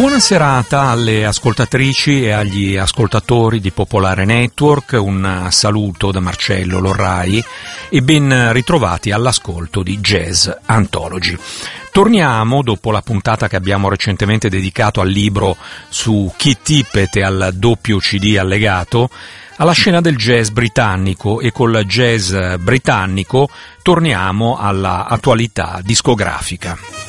Buona serata alle ascoltatrici e agli ascoltatori di Popolare Network, un saluto da Marcello Lorrai e ben ritrovati all'ascolto di Jazz Anthology. Torniamo, dopo la puntata che abbiamo recentemente dedicato al libro su Keith Tippett e al doppio CD allegato, alla scena del jazz britannico, e col jazz britannico torniamo alla attualità discografica.